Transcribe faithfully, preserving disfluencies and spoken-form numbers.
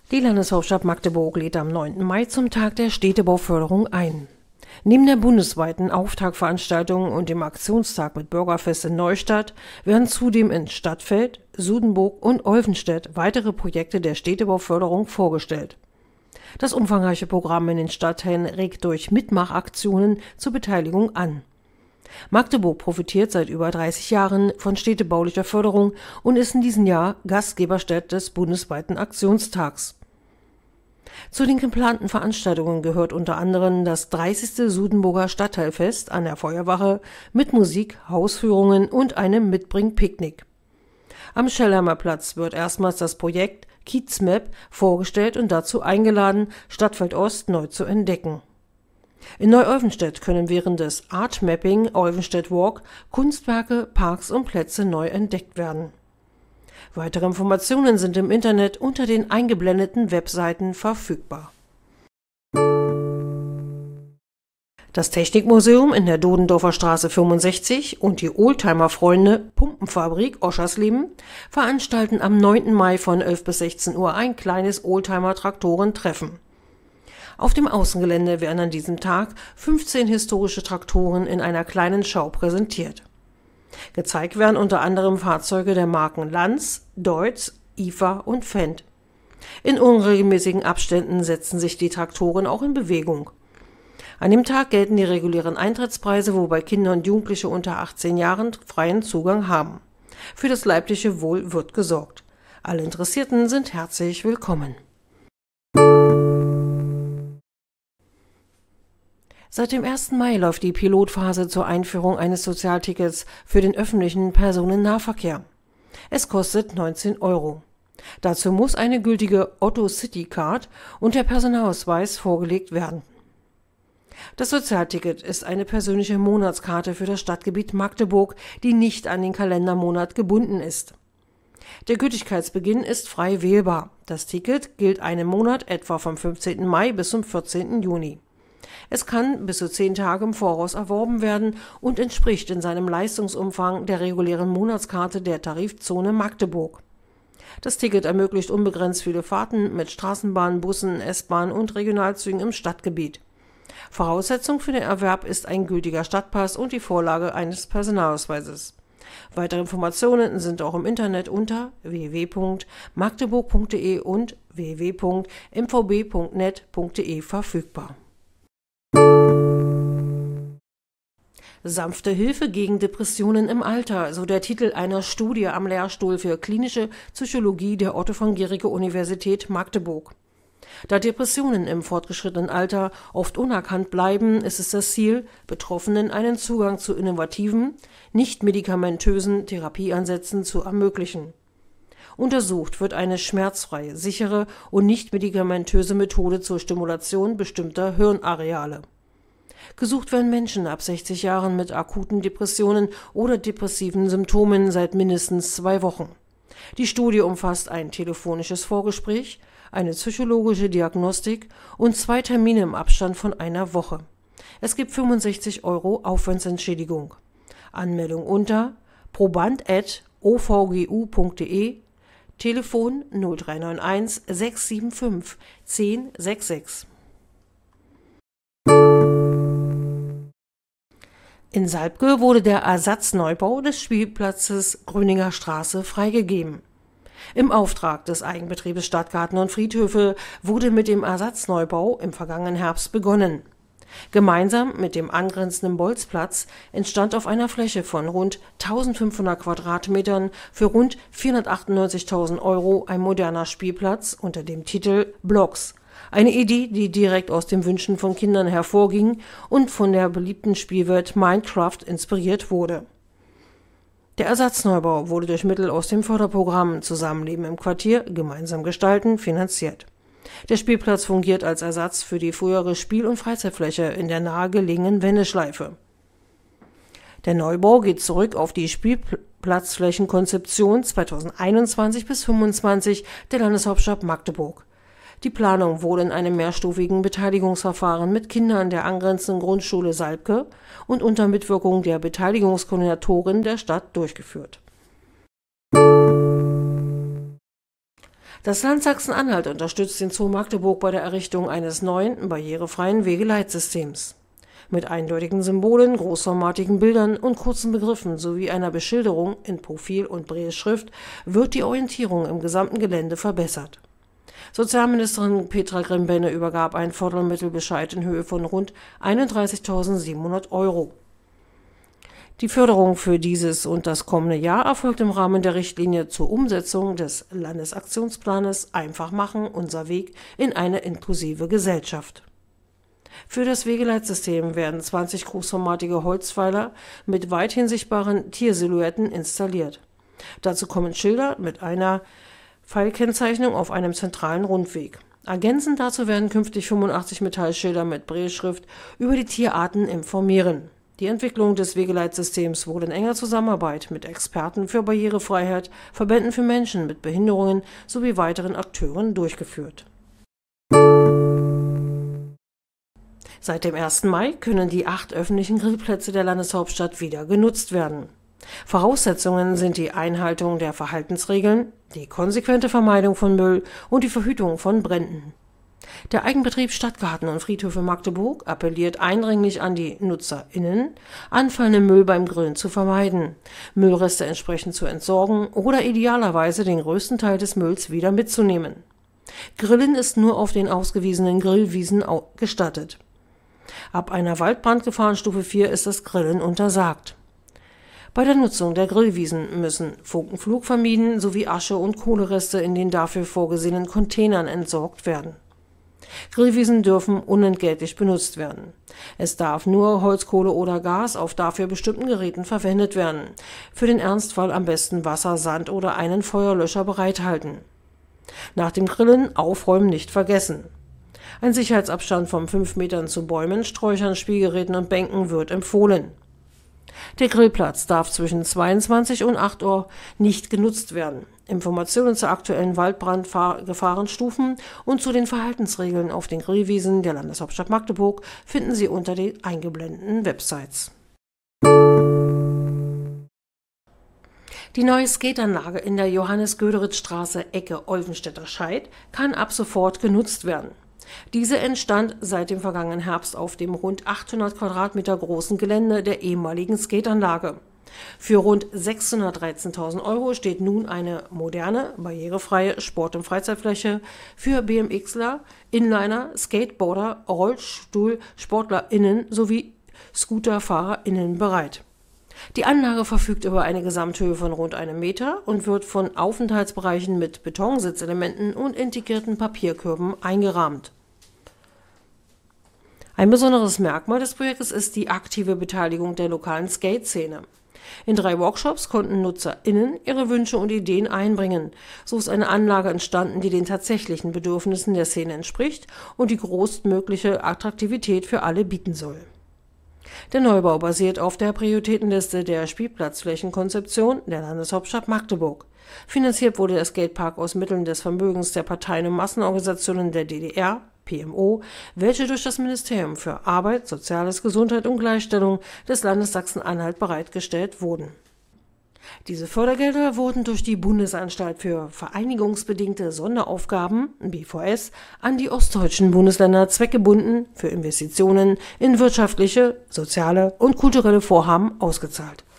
Die Landeshauptstadt Magdeburg lädt am neunten Mai zum Tag der Städtebauförderung ein. Neben der bundesweiten Auftaktveranstaltung und dem Aktionstag mit Bürgerfest in Neustadt werden zudem in Stadtfeld, Sudenburg und Olvenstedt weitere Projekte der Städtebauförderung vorgestellt. Das umfangreiche Programm in den Stadtteilen regt durch Mitmachaktionen zur Beteiligung an. Magdeburg profitiert seit über dreißig Jahren von städtebaulicher Förderung und ist in diesem Jahr Gastgeberstadt des bundesweiten Aktionstags. Zu den geplanten Veranstaltungen gehört unter anderem das dreißigste Sudenburger Stadtteilfest an der Feuerwache mit Musik, Hausführungen und einem Mitbring-Picknick. Am Schellheimer Platz wird erstmals das Projekt Kiezmap vorgestellt und dazu eingeladen, Stadtfeld Ost neu zu entdecken. In Neu-Olvenstedt können während des Art Mapping Olvenstedt Walk Kunstwerke, Parks und Plätze neu entdeckt werden. Weitere Informationen sind im Internet unter den eingeblendeten Webseiten verfügbar. Das Technikmuseum in der Dodendorfer Straße fünfundsechzig und die Oldtimer-Freunde Pumpenfabrik Oschersleben veranstalten am neunten Mai von elf bis sechzehn Uhr ein kleines Oldtimer-Traktoren-Treffen. Auf dem Außengelände werden an diesem Tag fünfzehn historische Traktoren in einer kleinen Schau präsentiert. Gezeigt werden unter anderem Fahrzeuge der Marken Lanz, Deutz, I F A und Fendt. In unregelmäßigen Abständen setzen sich die Traktoren auch in Bewegung. An dem Tag gelten die regulären Eintrittspreise, wobei Kinder und Jugendliche unter achtzehn Jahren freien Zugang haben. Für das leibliche Wohl wird gesorgt. Alle Interessierten sind herzlich willkommen. Seit dem ersten Mai läuft die Pilotphase zur Einführung eines Sozialtickets für den öffentlichen Personennahverkehr. Es kostet neunzehn Euro. Dazu muss eine gültige Otto City Card und der Personalausweis vorgelegt werden. Das Sozialticket ist eine persönliche Monatskarte für das Stadtgebiet Magdeburg, die nicht an den Kalendermonat gebunden ist. Der Gültigkeitsbeginn ist frei wählbar. Das Ticket gilt einen Monat, etwa vom fünfzehnten Mai bis zum vierzehnten Juni. Es kann bis zu zehn Tage im Voraus erworben werden und entspricht in seinem Leistungsumfang der regulären Monatskarte der Tarifzone Magdeburg. Das Ticket ermöglicht unbegrenzt viele Fahrten mit Straßenbahn, Bussen, S-Bahn und Regionalzügen im Stadtgebiet. Voraussetzung für den Erwerb ist ein gültiger Stadtpass und die Vorlage eines Personalausweises. Weitere Informationen sind auch im Internet unter w w w punkt magdeburg punkt de und w w w punkt m v b punkt net punkt de verfügbar. Sanfte Hilfe gegen Depressionen im Alter, so der Titel einer Studie am Lehrstuhl für klinische Psychologie der Otto von Guericke Universität Magdeburg. Da Depressionen im fortgeschrittenen Alter oft unerkannt bleiben, ist es das Ziel, Betroffenen einen Zugang zu innovativen, nicht medikamentösen Therapieansätzen zu ermöglichen. Untersucht wird eine schmerzfreie, sichere und nicht medikamentöse Methode zur Stimulation bestimmter Hirnareale. Gesucht werden Menschen ab sechzig Jahren mit akuten Depressionen oder depressiven Symptomen seit mindestens zwei Wochen. Die Studie umfasst ein telefonisches Vorgespräch, eine psychologische Diagnostik und zwei Termine im Abstand von einer Woche. Es gibt fünfundsechzig Euro Aufwandsentschädigung. Anmeldung unter proband at o v g u punkt de, Telefon null drei neun eins sechs sieben fünf zehn sechs sechs. In Salbke wurde der Ersatzneubau des Spielplatzes Gröninger Straße freigegeben. Im Auftrag des Eigenbetriebes Stadtgarten und Friedhöfe wurde mit dem Ersatzneubau im vergangenen Herbst begonnen. Gemeinsam mit dem angrenzenden Bolzplatz entstand auf einer Fläche von rund eintausendfünfhundert Quadratmetern für rund vierhundertachtundneunzigtausend Euro ein moderner Spielplatz unter dem Titel Blocks. Eine Idee, die direkt aus den Wünschen von Kindern hervorging und von der beliebten Spielwelt Minecraft inspiriert wurde. Der Ersatzneubau wurde durch Mittel aus dem Förderprogramm Zusammenleben im Quartier, gemeinsam gestalten finanziert. Der Spielplatz fungiert als Ersatz für die frühere Spiel- und Freizeitfläche in der nahegelegenen Wendeschleife. Der Neubau geht zurück auf die Spielplatzflächenkonzeption zweitausendeinundzwanzig bis fünfundzwanzig der Landeshauptstadt Magdeburg. Die Planung wurde in einem mehrstufigen Beteiligungsverfahren mit Kindern der angrenzenden Grundschule Salbke und unter Mitwirkung der Beteiligungskoordinatorin der Stadt durchgeführt. Das Land Sachsen-Anhalt unterstützt den Zoo Magdeburg bei der Errichtung eines neuen, barrierefreien Wegeleitsystems. Mit eindeutigen Symbolen, großformatigen Bildern und kurzen Begriffen sowie einer Beschilderung in Profil- und Brailleschrift wird die Orientierung im gesamten Gelände verbessert. Sozialministerin Petra Grimbenne übergab einen Fördermittelbescheid in Höhe von rund einunddreißigtausendsiebenhundert Euro. Die Förderung für dieses und das kommende Jahr erfolgt im Rahmen der Richtlinie zur Umsetzung des Landesaktionsplanes Einfach machen, unser Weg in eine inklusive Gesellschaft. Für das Wegeleitsystem werden zwanzig großformatige Holzpfeiler mit weithin sichtbaren Tiersilhouetten installiert. Dazu kommen Schilder mit einer Pfeilkennzeichnung auf einem zentralen Rundweg. Ergänzend dazu werden künftig fünfundachtzig Metallschilder mit Brailleschrift über die Tierarten informieren. Die Entwicklung des Wegeleitsystems wurde in enger Zusammenarbeit mit Experten für Barrierefreiheit, Verbänden für Menschen mit Behinderungen sowie weiteren Akteuren durchgeführt. Seit dem ersten Mai können die acht öffentlichen Grillplätze der Landeshauptstadt wieder genutzt werden. Voraussetzungen sind die Einhaltung der Verhaltensregeln, die konsequente Vermeidung von Müll und die Verhütung von Bränden. Der Eigenbetrieb Stadtgarten und Friedhöfe Magdeburg appelliert eindringlich an die NutzerInnen, anfallenden Müll beim Grillen zu vermeiden, Müllreste entsprechend zu entsorgen oder idealerweise den größten Teil des Mülls wieder mitzunehmen. Grillen ist nur auf den ausgewiesenen Grillwiesen gestattet. Ab einer Waldbrandgefahrenstufe vier ist das Grillen untersagt. Bei der Nutzung der Grillwiesen müssen Funkenflug vermieden sowie Asche- und Kohlereste in den dafür vorgesehenen Containern entsorgt werden. Grillwiesen dürfen unentgeltlich benutzt werden. Es darf nur Holzkohle oder Gas auf dafür bestimmten Geräten verwendet werden. Für den Ernstfall am besten Wasser, Sand oder einen Feuerlöscher bereithalten. Nach dem Grillen aufräumen nicht vergessen. Ein Sicherheitsabstand von fünf Metern zu Bäumen, Sträuchern, Spielgeräten und Bänken wird empfohlen. Der Grillplatz darf zwischen zweiundzwanzig und acht Uhr nicht genutzt werden. Informationen zur aktuellen Waldbrandgefahrenstufen und zu den Verhaltensregeln auf den Grillwiesen der Landeshauptstadt Magdeburg finden Sie unter den eingeblendeten Websites. Die neue Skateanlage in der Johannes-Göderitz-Straße Ecke Olvenstädter Scheid kann ab sofort genutzt werden. Diese entstand seit dem vergangenen Herbst auf dem rund achthundert Quadratmeter großen Gelände der ehemaligen Skateanlage. Für rund sechshundertdreizehntausend Euro steht nun eine moderne, barrierefreie Sport- und Freizeitfläche für BMXler, Inliner, Skateboarder, RollstuhlsportlerInnen sowie ScooterfahrerInnen bereit. Die Anlage verfügt über eine Gesamthöhe von rund einem Meter und wird von Aufenthaltsbereichen mit Betonsitzelementen und integrierten Papierkörben eingerahmt. Ein besonderes Merkmal des Projektes ist die aktive Beteiligung der lokalen Skate-Szene. In drei Workshops konnten NutzerInnen ihre Wünsche und Ideen einbringen. So ist eine Anlage entstanden, die den tatsächlichen Bedürfnissen der Szene entspricht und die größtmögliche Attraktivität für alle bieten soll. Der Neubau basiert auf der Prioritätenliste der Spielplatzflächenkonzeption der Landeshauptstadt Magdeburg. Finanziert wurde der Skatepark aus Mitteln des Vermögens der Parteien- und Massenorganisationen der D D R, P M O, welche durch das Ministerium für Arbeit, Soziales, Gesundheit und Gleichstellung des Landes Sachsen-Anhalt bereitgestellt wurden. Diese Fördergelder wurden durch die Bundesanstalt für vereinigungsbedingte Sonderaufgaben, B V S, an die ostdeutschen Bundesländer zweckgebunden für Investitionen in wirtschaftliche, soziale und kulturelle Vorhaben ausgezahlt.